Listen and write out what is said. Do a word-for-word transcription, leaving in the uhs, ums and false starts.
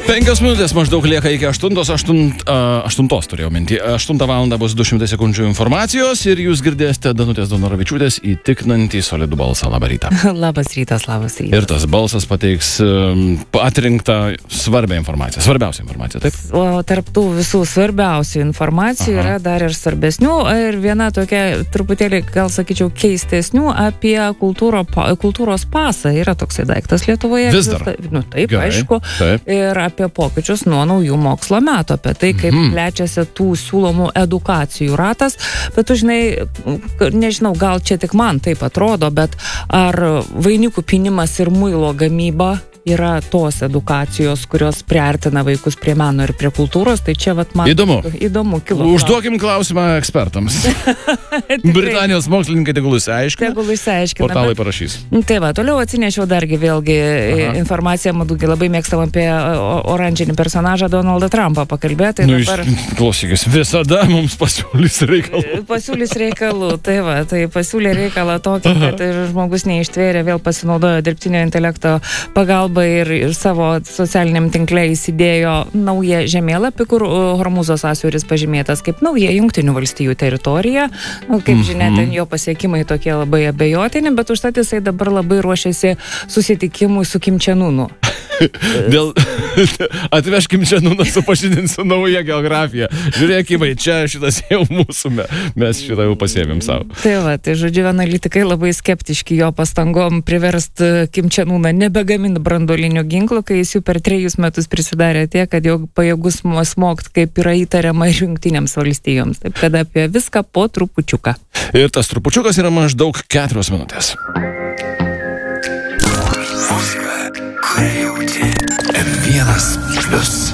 Penkios minutės maždaug lieka iki aštuntos, aštunt, uh, aštuntos turėjau mintį. Aštuntą valandą bus du šimtai sekundžių informacijos ir jūs girdėsite Danutės Donoravičiūtės įtiknantį solidų balsą. Labą rytą. Labas rytas, labas rytas. Ir tas balsas pateiks um, atrinktą svarbią informaciją, svarbiausią informaciją, taip? O tarptų visų svarbiausių informacijų Aha. yra dar ir svarbesnių ir viena tokia truputėlį, gal sakyčiau, keistesnių apie kultūro, kultūros pasą. Yra toksai daiktas Lietuvoje. Vis dar. Nu, taip, Gerai, aišku. Taip. Ir apie pokyčius nuo naujų mokslo metų, apie tai, kaip mm. plečiasi tų siūlomų edukacijų ratas. Bet tu žinai, nežinau, gal čia tik man taip atrodo, bet ar vainikų pynimas ir muilo gamyba yra tos edukacijos, kurios priartina vaikus prie meno ir prie kultūros, tai čia vat man įdomu. Įdomu kilo. Užduokim klausimą ekspertams. Britanijos mokslininkai tegul išsiaiškina. Tegul išsiaiškina. Portalai parašys. Tai va, toliau atsinešiau dargi vėlgi Aha. informaciją, madugi labai mėgstam apie oranžinį personažą Donaldą Trumpą pakalbėti. Nu, dabar... klausykis, visada mums pasiūlys reikalų. Pasiūlys reikalų, tai va, tai pasiūlė reikalą tokį, kad žmogus neištvėrė, vėl pasinaudojo dirbtinio intelekto pagalbą ir, ir savo socialiniam tinkle įsidėjo naują žemėlapį, kur Hormūzo sąsiauris pažymėtas kaip nauja Jungtinių valstijų teritorija. Nu, kaip žinia, ten jo pasiekimai tokie labai abejotini, bet užtat jisai dabar labai ruošiasi susitikimui su Kim Čen-unu. Dėl atveškim čia nūną supažindinti su nauja geografija. Žiūrėkime, čia šitas jau mūsų, mes šitą jau pasėmėm savo. Tai va, tai žodžiu, analitikai labai skeptiški jo pastangom priverst Kim Čen-uną nebegaminti branduolinių ginklų, kai jis jau per trejus metus prisidarė tiek, kad jau pajėgus smogt, kaip yra įtariama ir Jungtinėms valstijoms. Taip kad apie viską po trupučiuką. Ir tas trupučiukas yra maždaug keturios minutės. Vienas plius.